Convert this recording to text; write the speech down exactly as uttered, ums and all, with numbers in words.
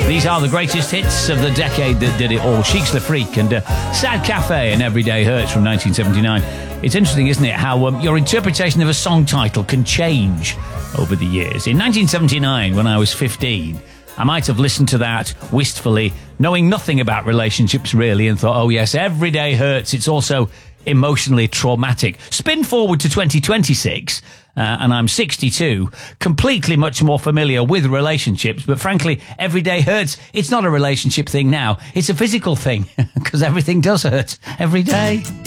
These are the greatest hits of the decade that did it all. Cheeks the Freak and uh, Sad Cafe and Everyday Hurts from nineteen seventy-nine. It's interesting, isn't it, how um, your interpretation of a song title can change over the years. In nineteen seventy-nine, when I was fifteen, I might have listened to that wistfully, knowing nothing about relationships really, and thought, oh yes, Every Day Hurts. It's also emotionally traumatic. Spin forward to twenty twenty-six, uh, and I'm sixty-two, completely much more familiar with relationships, but frankly, Every Day Hurts. It's not a relationship thing now. It's a physical thing, because everything does hurt every day.